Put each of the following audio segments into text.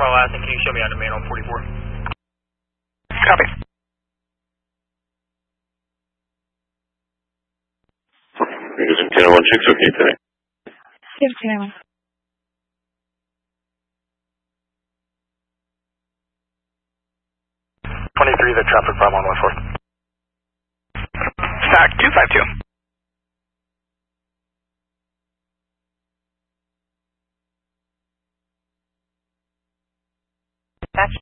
Alaskan, can you show me on the main on 44? Copy. Using 1016, okay today. Yes, 10. 23, the traffic problem on 14. Stack 252. Gotcha.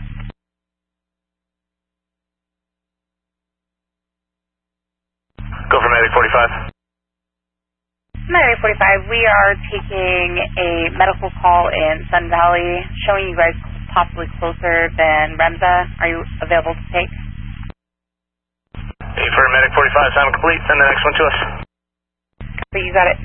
Go for Medic 45. Medic 45, we are taking a medical call in Sun Valley, showing you guys possibly closer than Remza. Are you available to take? Hey, for Medic 45, sound complete. Send the next one to us. But you got it.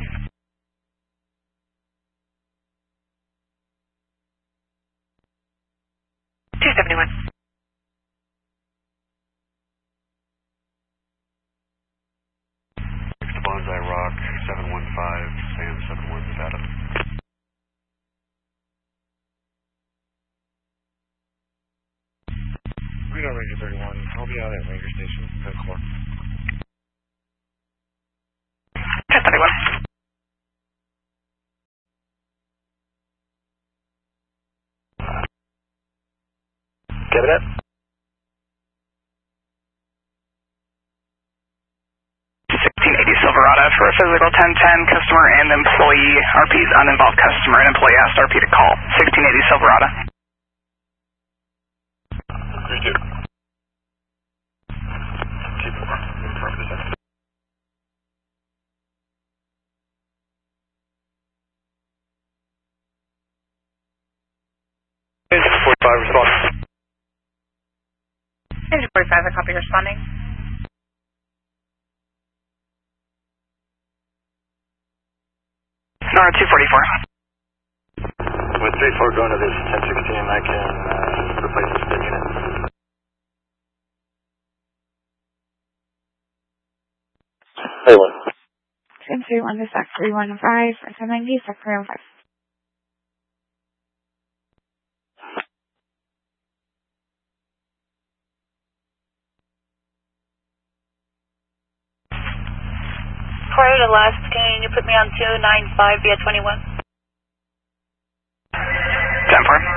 Bonsai Rock, 715, Sam 71, Nevada. Reno Ranger 31, I'll be out at Ranger Station, 10 o'clock. 1031. Cabinet? Silverado for a physical 1010 customer and employee. RP's uninvolved customer and employee asked RP to call. 1680 Silverado. 32. T4. Affirmative. 45 response. Engine 45, I copy responding. Nora 244. With 3-4 going to this 1016, I can replace the spin unit. Hey, one. 1031 to Stack 315, 790, Stack 315. Prior to last, can you put me on 295 via 21? 10-4.